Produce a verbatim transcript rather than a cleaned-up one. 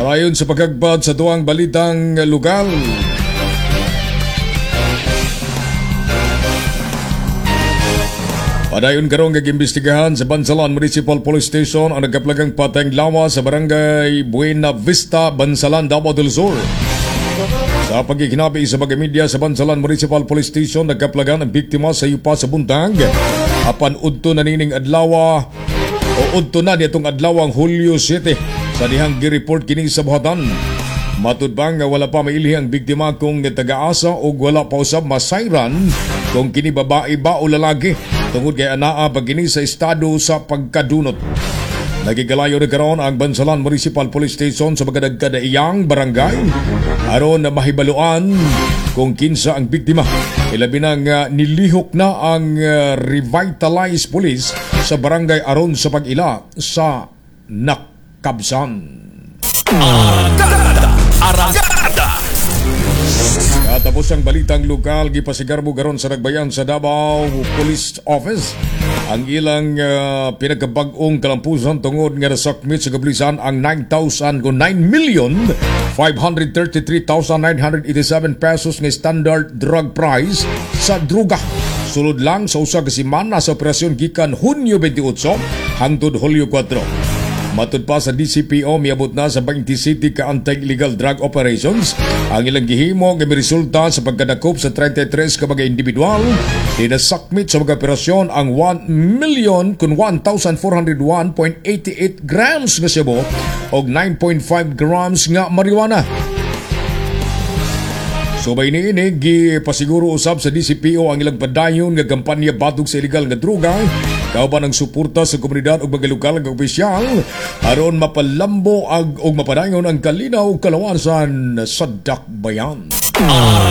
Arayon sa pagkagbad sa tuwang balitang lugal. Padayon karong nag-imbestigahan sa Bansalan Municipal Police Station ang nagkaplagang patayng lawa sa barangay Buena Vista, Bansalan, Davao del Sur. Sa pagkikinabi sa mga media sa Bansalan Municipal Police Station, nagkaplagan ang biktima sa yupa sa buntag. Apan udto na nining adlaw o udto na nitong adlaw ang Hulyo siyete sa dihang gi-report kini sa buhatan. Matud bang nga wala pa mailhi ang biktima kung taga-asa o wala pa usab masayran kung kini babae ba o lalaki tungod kay anaa pag kini sa estado sa pagkadunot. Nagigalayo na karon ang Bansalan Municipal Police Station sa mga nagkadaiyang barangay aron na mahibaluan kung kinsa ang biktima. Ilabi na nga nilihok na ang uh, revitalized police sa barangay aron sa pag-ila sa nakabsan. Aragada! Aragada! Katapos ang balitang lokal, gipasigar mo garon sa nagbayan sa Davao Police Office ang ilang uh, pinagkabag-ong kalampusan tungod nga nasakmit sa kablisan ang nine thousand o nine million five hundred thirty-three thousand nine hundred eighty-seven pesos nga standard drug price sa druga. Sulod lang sa usa ka semana sa operasyon gikan Hunyo twenty-eight hangtod Hulyo four. Matud pa sa D C P O, miabot na sa twenty-city ka anti-illegal drug operations ang ilang gihimo nga miresulta sa pagkadakop sa thirty-three ka mga individual. Dinasakmit sa mga operasyon ang one million kun one thousand four hundred one point eight eight grams nga sebo o nine point five grams nga marijuana. Subay ni ini, gipasiguro usab sa D C P O ang ilang padayon nga kampanya batog sa illegal nga droga, kauban ang suporta sa komunidad ug mga lokal nga opisyal aron mapalambo ag og mapadayon ang kalinaw ug kalawasan sa dakbayan.